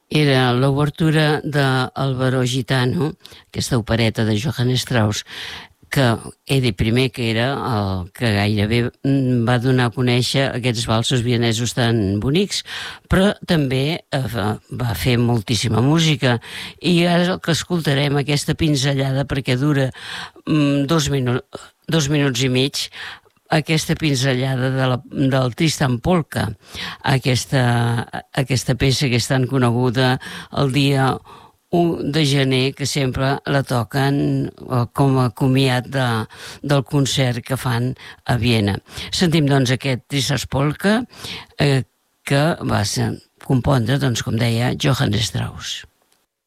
Era l'obertura del Baró Gitano, aquesta opereta de Johann Strauss, que he dit primer que era el que gairebé va donar a conèixer aquests valsos vienesos tan bonics, però també va fer moltíssima música, i ara el que escoltarem, aquesta pinzellada, perquè dura 2 minuts i mig, aquesta pinzellada del Tristan Polka, aquesta peça que és tan coneguda el dia 1 de gener, que sempre la toquen com a comiat del concert que fan a Viena. Sentim doncs aquest Tristan Polka que va compondre, doncs, com deia, Johann Strauss.